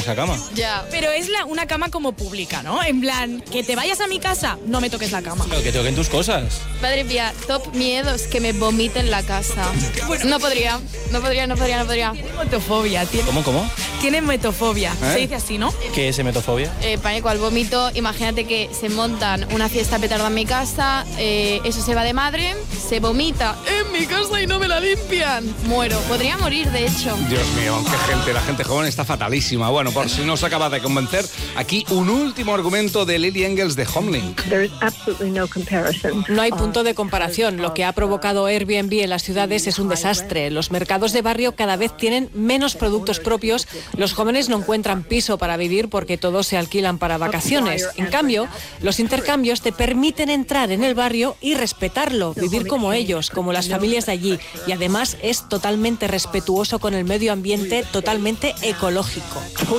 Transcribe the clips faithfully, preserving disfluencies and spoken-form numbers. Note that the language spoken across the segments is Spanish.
esa cama. Ya. Pero es la, una cama como pública, ¿no? En plan, que te vayas a mi casa, no me toques la cama. Pero que toquen tus cosas. Madre mía, top miedos, que me vomiten la casa. Bueno, no podría, no podría, no podría, no podría. Tiene metofobia. Tiene, ¿Cómo, cómo? Tiene metofobia. ¿Eh? Se dice así, ¿no? ¿Qué es metofobia? Eh, pánico al vómito. Imagínate que se montan una fiesta petarda en mi casa, eh, eso se va de madre, se vomita en mi casa y no me la limpian. Muero. Podría morir, de hecho. Dios mío, qué gente, la gente joven está fatalísima. Bueno, por si no os acaba de convencer, aquí un último argumento de Lily Engels de Homelink. No hay punto de comparación. Lo que ha provocado Airbnb en las ciudades es un desastre. Los mercados de barrio cada vez tienen menos productos propios. Los jóvenes no encuentran piso para vivir porque todos se alquilan para vacaciones. En cambio, los intercambios te permiten entrar en el barrio y respetarlo, vivir como ellos, como las familias de allí. Y además es totalmente respetuoso con el medio ambiente, totalmente ecológico.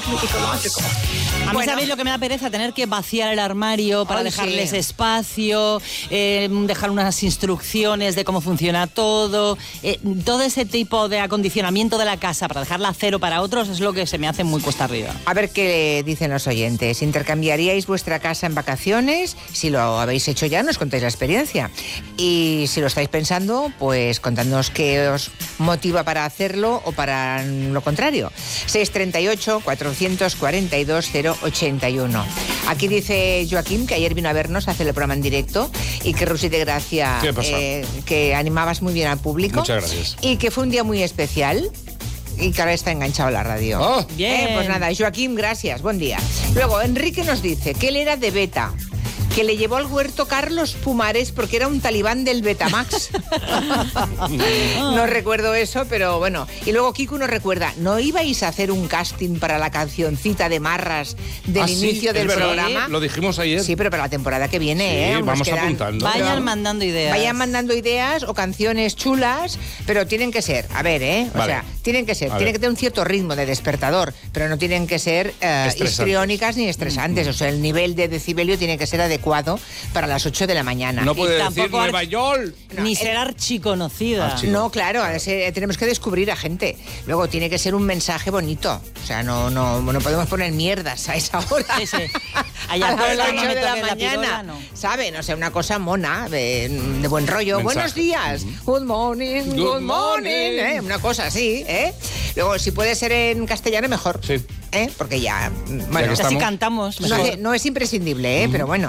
A mí, bueno, ¿sabéis lo que me da pereza? Tener que vaciar el armario para Ay, dejarles sí. espacio, eh, dejar unas instrucciones de cómo funciona todo, eh, todo ese tipo de acondicionamiento de la casa para dejarla a cero para otros es lo que se me hace muy cuesta arriba. A ver qué dicen los oyentes. ¿Intercambiaríais vuestra casa en vacaciones? Si lo habéis hecho ya, nos contáis la experiencia. Y si lo estáis pensando, pues contadnos qué os motiva para hacerlo o para lo contrario. seis treinta y ocho, cuatrocientos cuarenta y dos, cero ochenta y uno. Aquí dice Joaquín que ayer vino a vernos a hacer el programa en directo y que Rusi de Gracia, eh, que animabas muy bien al público. Muchas gracias. Y que fue un día muy especial. Y que ahora está enganchado a la radio. Oh, bien. Eh, pues nada, Joaquín, gracias, buen día. Luego, Enrique nos dice que él era de Beta, que le llevó al huerto Carlos Pumares porque era un talibán del Betamax. No recuerdo eso, pero bueno. Y luego Kiku nos recuerda, ¿no ibais a hacer un casting para la cancioncita de Marras del ¿Ah, sí? inicio del ¿Es verdad? programa? Lo dijimos ayer. Sí, pero para la temporada que viene, Sí, ¿eh? Nos vamos quedan- apuntando. Vayan Pero- mandando ideas. Vayan mandando ideas o canciones chulas, pero tienen que ser, a ver, ¿eh? O Vale. sea, tienen que ser, A tienen ver. que tener un cierto ritmo de despertador, pero no tienen que ser eh, Estresantes. histriónicas ni estresantes. O sea, el nivel de decibelio tiene que ser adecuado para las ocho de la mañana. No puede Y decir tampoco Nueva York. No, Ni el- ser archiconocida. Archi- No, claro, a ese- tenemos que descubrir a gente. Luego tiene que ser un mensaje bonito. O sea, no, no, no podemos poner mierdas a esa hora. Sí, sí. A Allá las toda la ocho no me de la toques la mañana. pirola, no. ¿Saben? O sea, una cosa mona, de, de buen rollo. Mensaje. Buenos días. Good morning, good, Good morning. morning. ¿eh? Una cosa así, ¿eh? Luego, si puede ser en castellano, mejor. Sí. ¿Eh? Porque ya, bueno, que Así estamos. cantamos. no, mejor. es- no es imprescindible, ¿eh? Pero bueno.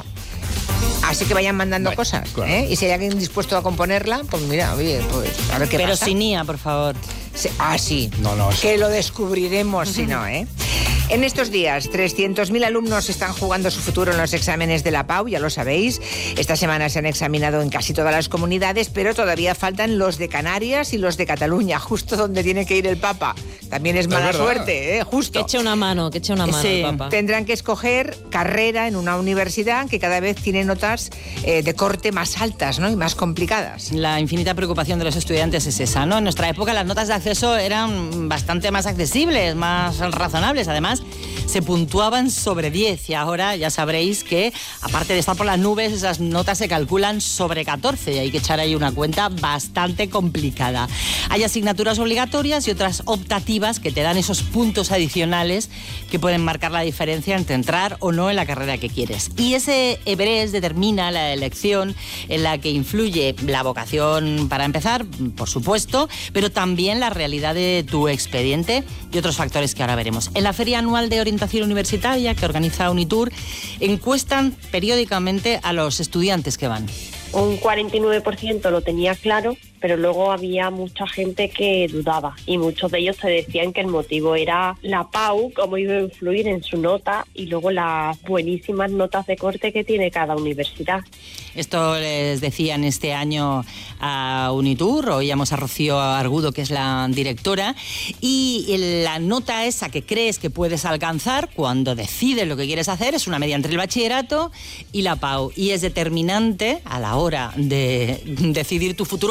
Así que vayan mandando Vale, cosas, claro. ¿eh? Y si hay alguien dispuesto a componerla, pues mira, oye, pues a ver qué Pero pasa. sin I A, por favor. Sí, ah, sí. No, no, eso- Que lo descubriremos si no, ¿eh? En estos días, trescientos mil alumnos están jugando su futuro en los exámenes de la Pau, ya lo sabéis. Esta semana se han examinado en casi todas las comunidades, pero todavía faltan los de Canarias y los de Cataluña, justo donde tiene que ir el Papa. También es mala verdad. suerte, ¿eh? Justo. Que eche una mano, que eche una mano, Sí. papá. Tendrán que escoger carrera en una universidad que cada vez tiene notas eh, de corte más altas, ¿no? Y más complicadas. La infinita preocupación de los estudiantes es esa, ¿no? En nuestra época las notas de acceso eran bastante más accesibles, más razonables. Además, se puntuaban sobre diez y ahora ya sabréis que, aparte de estar por las nubes, esas notas se calculan sobre catorce y hay que echar ahí una cuenta bastante complicada. Hay asignaturas obligatorias y otras optativas que te dan esos puntos adicionales que pueden marcar la diferencia entre entrar o no en la carrera que quieres. Y ese Everest determina la elección en la que influye la vocación para empezar, por supuesto, pero también la realidad de tu expediente y otros factores que ahora veremos. En la Feria Anual de Orientación Universitaria que organiza Unitur, encuestan periódicamente a los estudiantes que van. Un cuarenta y nueve por ciento lo tenía claro, pero luego había mucha gente que dudaba y muchos de ellos te decían que el motivo era la Pau, cómo iba a influir en su nota y luego las buenísimas notas de corte que tiene cada universidad. Esto les decían este año a Unitur, oíamos a Rocío Argudo, que es la directora, y la nota esa que crees que puedes alcanzar cuando decides lo que quieres hacer es una media entre el bachillerato y la Pau, y es determinante a la hora de decidir tu futuro, a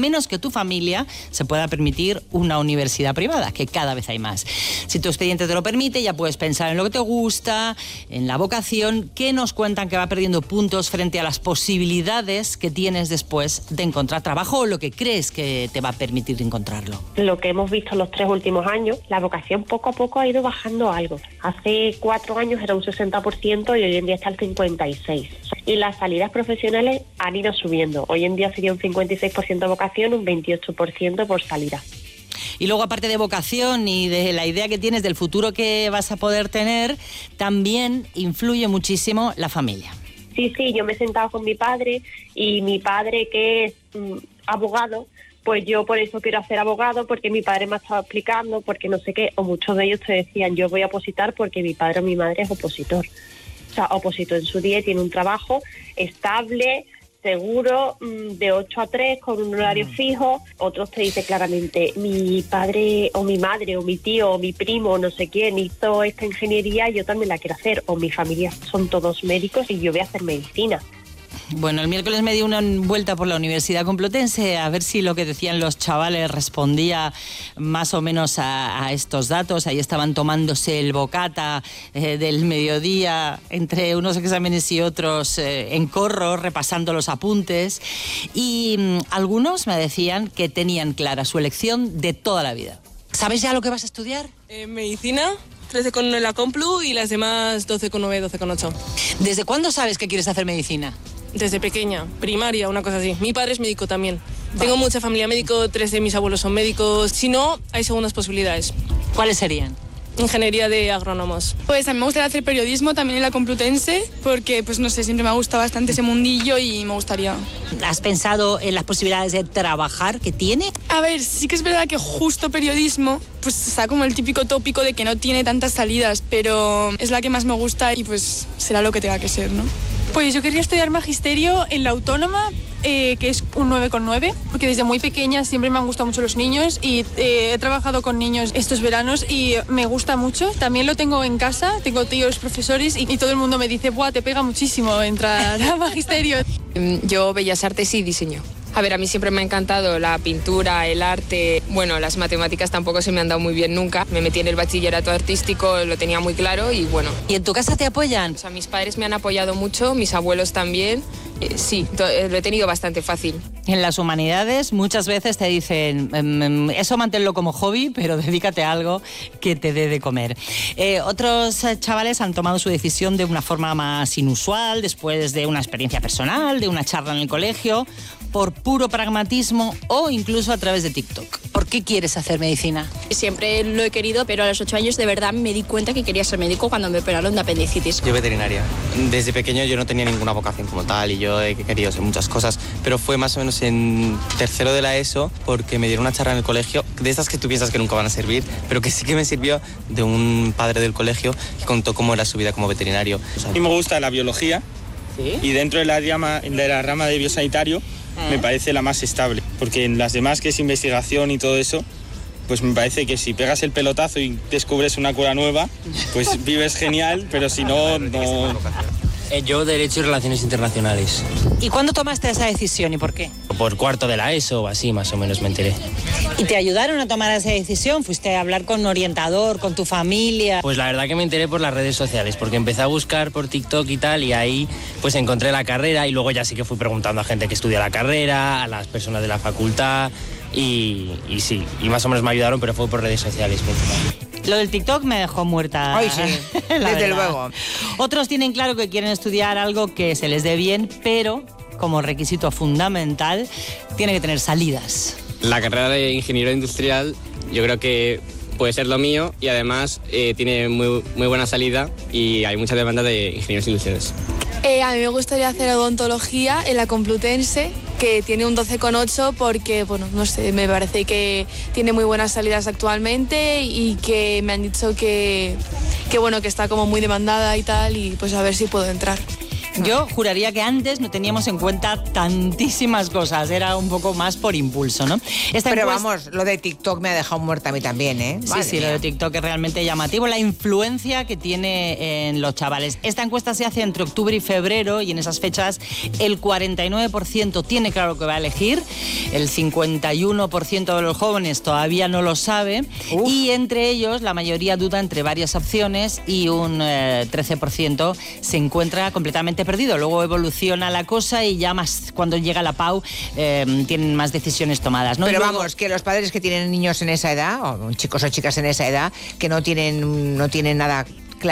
menos que tu familia se pueda permitir una universidad privada, que cada vez hay más. Si tu expediente te lo permite, ya puedes pensar en lo que te gusta, en la vocación, que nos cuentan que va perdiendo puntos frente a las posibilidades que tienes después de encontrar trabajo o lo que crees que te va a permitir encontrarlo. Lo que hemos visto en los tres últimos años, la vocación poco a poco ha ido bajando algo. Hace cuatro años era un sesenta por ciento y hoy en día está al cincuenta y seis por ciento. Y las salidas profesionales han ido subiendo. Hoy en día sería un cincuenta y seis por ciento vocación, un veintiocho por ciento por salida. Y luego, aparte de vocación y de la idea que tienes del futuro que vas a poder tener, también influye muchísimo la familia. Sí, sí, yo me he sentado con mi padre y mi padre, que es mm, abogado, pues yo por eso quiero hacer abogado, porque mi padre me ha estado explicando, porque no sé qué, o muchos de ellos te decían, yo voy a opositar porque mi padre o mi madre es opositor. O sea, opositor en su día y tiene un trabajo estable, seguro, de ocho a tres, con un horario fijo. Otros te dicen claramente, mi padre o mi madre o mi tío o mi primo o no sé quién hizo esta ingeniería, yo también la quiero hacer. O mi familia son todos médicos y yo voy a hacer medicina. Bueno, el miércoles me di una vuelta por la Universidad Complutense a ver si lo que decían los chavales respondía más o menos a, a estos datos. Ahí estaban tomándose el bocata eh, del mediodía entre unos exámenes y otros eh, en corro, repasando los apuntes. Y mmm, algunos me decían que tenían clara su elección de toda la vida. ¿Sabes ya lo que vas a estudiar? Eh, medicina, trece con uno en la Complu y las demás doce con nueve, doce con ocho. ¿Desde cuándo sabes que quieres hacer medicina? Desde pequeña, primaria, una cosa así. Mi padre es médico también. Vale. Tengo mucha familia médico, tres de mis abuelos son médicos. Si no, hay segundas posibilidades. ¿Cuáles serían? Ingeniería de agrónomos. Pues a mí me gustaría hacer periodismo también en la Complutense, porque, pues no sé, siempre me ha gustado bastante ese mundillo y me gustaría. ¿Has pensado en las posibilidades de trabajar que tiene? A ver, sí que es verdad que justo periodismo, pues está como el típico tópico de que no tiene tantas salidas, pero es la que más me gusta y pues será lo que tenga que ser, ¿no? Pues yo quería estudiar magisterio en la Autónoma, eh, que es un nueve con nueve, porque desde muy pequeña siempre me han gustado mucho los niños y eh, he trabajado con niños estos veranos y me gusta mucho. También lo tengo en casa, tengo tíos profesores y, y todo el mundo me dice, ¡buah, te pega muchísimo entrar a magisterio! Yo Bellas Artes y diseño. A ver, a mí siempre me ha encantado la pintura, el arte. Bueno, las matemáticas tampoco se me han dado muy bien nunca. Me metí en el bachillerato artístico, lo tenía muy claro y bueno. ¿Y en tu casa te apoyan? O sea, mis padres me han apoyado mucho, mis abuelos también. Eh, sí, lo he tenido bastante fácil. En las humanidades muchas veces te dicen, mmm, eso manténlo como hobby, pero dedícate a algo que te dé de comer. Eh, otros eh, chavales han tomado su decisión de una forma más inusual, después de una experiencia personal, de una charla en el colegio, por puro pragmatismo o incluso a través de TikTok. ¿Por qué quieres hacer medicina? Siempre lo he querido, pero a los ocho años de verdad me di cuenta que quería ser médico cuando me operaron de apendicitis. Yo veterinaria. Desde pequeño yo no tenía ninguna vocación como tal y yo he querido hacer muchas cosas, pero fue más o menos en tercero de la ESO porque me dieron una charla en el colegio, de estas que tú piensas que nunca van a servir, pero que sí que me sirvió, de un padre del colegio que contó cómo era su vida como veterinario. O sea, a mí me gusta la biología. ¿Sí? Y dentro de la, rama, de la rama de biosanitario ¿Eh? me parece la más estable, porque en las demás, que es investigación y todo eso, pues me parece que si pegas el pelotazo y descubres una cura nueva, pues vives genial, pero si no, no... Yo Derecho y Relaciones Internacionales. ¿Y cuándo tomaste esa decisión y por qué? Por cuarto de la ESO o así, más o menos me enteré. ¿Y te ayudaron a tomar esa decisión? ¿Fuiste a hablar con un orientador, con tu familia? Pues la verdad que me enteré por las redes sociales, porque empecé a buscar por TikTok y tal, y ahí pues encontré la carrera y luego ya sí que fui preguntando a gente que estudia la carrera, a las personas de la facultad y, y sí, y más o menos me ayudaron, pero fue por redes sociales principalmente. Lo del TikTok me dejó muerta. Ay, sí, desde luego. Otros tienen claro que quieren estudiar algo que se les dé bien, pero como requisito fundamental tiene que tener salidas. La carrera de ingeniero industrial yo creo que puede ser lo mío y además eh, tiene muy, muy buena salida y hay mucha demanda de ingenieros industriales. Eh, a mí me gustaría hacer odontología en la Complutense, que tiene un doce con ocho porque, bueno, no sé, me parece que tiene muy buenas salidas actualmente y que me han dicho que, que, bueno, que está como muy demandada y tal, y pues a ver si puedo entrar. Yo juraría que antes no teníamos en cuenta tantísimas cosas, era un poco más por impulso, ¿no? Esta Pero encuesta... vamos, lo de TikTok me ha dejado muerta a mí también, ¿eh? Sí, Madre sí, mía. lo de TikTok es realmente llamativo, la influencia que tiene en los chavales. Esta encuesta se hace entre octubre y febrero y en esas fechas el cuarenta y nueve por ciento tiene claro que va a elegir, el cincuenta y uno por ciento de los jóvenes todavía no lo sabe. Uf. Y entre ellos la mayoría duda entre varias opciones y un eh, trece por ciento se encuentra completamente perdido. Luego evoluciona la cosa y ya más cuando llega la P A U eh, tienen más decisiones tomadas, ¿no? Pero Luego... vamos, que los padres que tienen niños en esa edad, o chicos o chicas en esa edad, que no tienen, no tienen nada